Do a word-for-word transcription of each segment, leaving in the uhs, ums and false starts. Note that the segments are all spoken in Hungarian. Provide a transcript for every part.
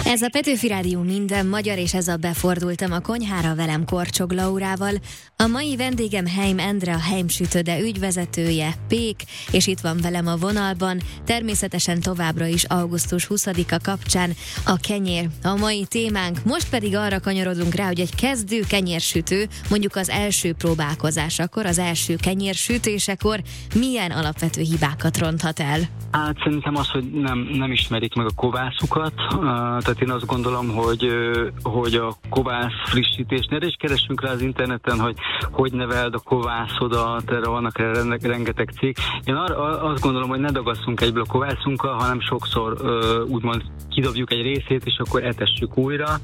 Ez a Petőfi Rádió minden magyar, és ez a Befordultam a konyhára, velem Korcsog Laurával. A mai vendégem Heim Endre, a Heim Sütöde ügyvezetője, Pék, és itt van velem a vonalban. Természetesen továbbra is augusztus huszadika kapcsán a kenyér a mai témánk. Most pedig arra kanyarodunk rá, hogy egy kezdő kenyérsütő, mondjuk az első próbálkozásakor, az első kenyérsütésekor milyen alapvető hibákat ronthat el? Hát szerintem az, hogy nem, nem ismerik meg a kovászukat, uh, tehát én azt gondolom, hogy, uh, hogy a kovász frissítésnél is keresünk rá az interneten, hogy hogy neveld a kovászodat, erre vannak erre rengeteg cég. Én arra, azt gondolom, hogy ne dagasszunk egyből a kovászunkkal, hanem sokszor uh, úgymond kidobjuk egy részét, és akkor etessük újra.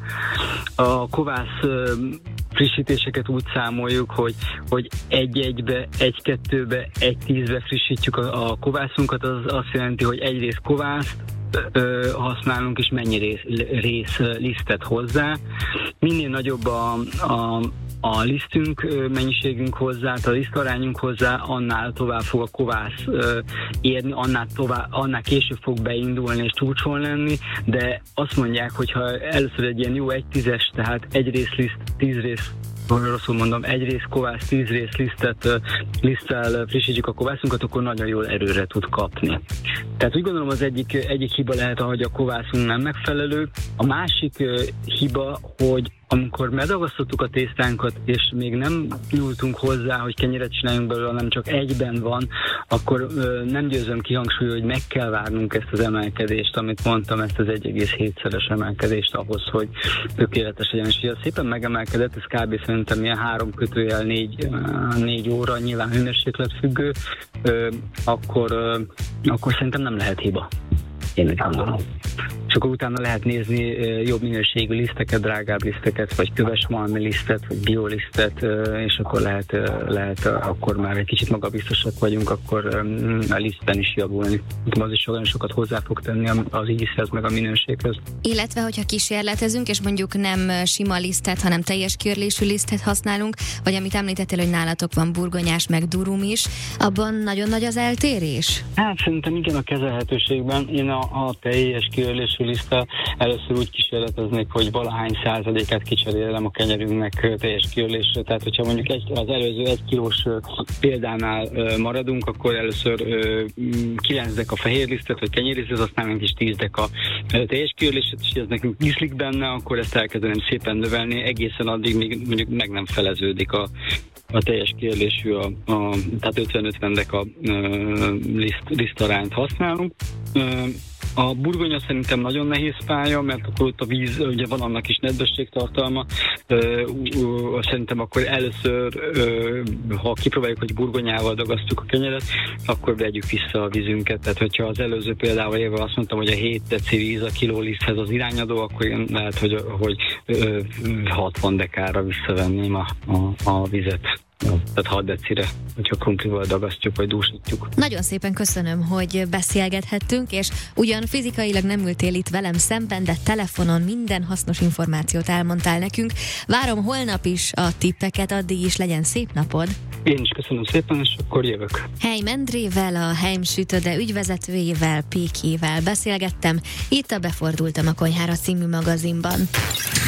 A kovász uh, frissítéseket úgy számoljuk, hogy, hogy egy-egybe, egy-kettőbe, egy-tízbe frissítjük a, a kovászunkat, az azt jelenti, hogy egy rész kovászt ö, használunk, és mennyi rész, rész lisztet hozzá. Minél nagyobb a, a, a lisztünk mennyiségünk hozzá, a lisztarányunk hozzá, annál tovább fog a kovász ö, érni, annál, tovább, annál később fog beindulni és csúcson lenni, de azt mondják, hogy ha először egy ilyen jó egy tízes, tehát egy rész liszt, tíz rész, rosszul mondom, egy rész kovász, tíz rész lisztet, liszttel frissítjük a kovászunkat, akkor nagyon jól erőre tud kapni. Tehát úgy gondolom, az egyik, egyik hiba lehet, hogy a kovászunk nem megfelelő. A másik uh, hiba, hogy amikor medagasztottuk a tésztánkat, és még nem nyúltunk hozzá, hogy kenyeret csináljunk belőle, hanem csak egyben van, akkor ö, nem győzöm kihangsúlyozni, hogy meg kell várnunk ezt az emelkedést, amit mondtam, ezt az egy egész hétszeres emelkedést ahhoz, hogy tökéletes legyen. És ha szépen megemelkedett, ez kb. Szerintem ilyen három kötőjel négy, négy óra, nyilván hőmérséklet függő, ö, akkor, ö, akkor szerintem nem lehet hiba. Én úgy gondolom. És akkor utána lehet nézni jobb minőségű liszteket, drágább liszteket, vagy kövesmalmi lisztet, vagy biolisztet, és akkor lehet, lehet akkor már egy kicsit magabiztosak vagyunk, akkor a lisztben is javulni. Az is olyan sokat hozzá fog tenni az ízhez, meg a minőséghez. Illetve, hogyha kísérletezünk, és mondjuk nem sima lisztet, hanem teljes körlésű lisztet használunk, vagy amit említettél, hogy nálatok van burgonyás, meg durum is, abban nagyon nagy az eltérés? Hát szerintem igen, a kezelhetőségben. Én a, a teljes körlésű liszttel először úgy kísérleteznék, hogy valahány százalékát kicserélem a kenyerünknek teljes körlésre. Tehát, hogyha mondjuk egy, az előző egy kilós példánál maradunk, akkor először kilenc deka fehér lisztet, vagy kenyérlisztet használunk, és tíz deka teljes körlésre, és ez nekünk ízlik benne, akkor ezt elkezdeném szépen növelni, egészen addig, míg mondjuk meg nem feleződik a a teljes kérlésű, a, a, tehát ötven-ötven deka liszt, lisztarányt használunk. A burgonya szerintem nagyon nehéz pálya, mert akkor ott a víz, ugye van annak is nedvességtartalma. Szerintem akkor először, ha kipróbáljuk, hogy burgonyával dagasztjuk a kenyeret, akkor vegyük vissza a vízünket. Tehát, hogyha az előző példával élve azt mondtam, hogy a hét deci víz a kiló liszthez az irányadó, akkor én lehet, hogy, hogy hatvan dekára visszavenném a, a, a vizet. Tehát hat decire, hogyha krumplival dagasztjuk, vagy dúsítjuk. Nagyon szépen köszönöm, hogy beszélgethettünk, és ugyan fizikailag nem ültél itt velem szemben, de telefonon minden hasznos információt elmondtál nekünk. Várom holnap is a tippeket, addig is legyen szép napod. Én is köszönöm szépen, és akkor jövök. Heim Endrével, a Heim Sütöde ügyvezetőjével, Pékével beszélgettem. Itt a Befordultam a konyhára című magazinban.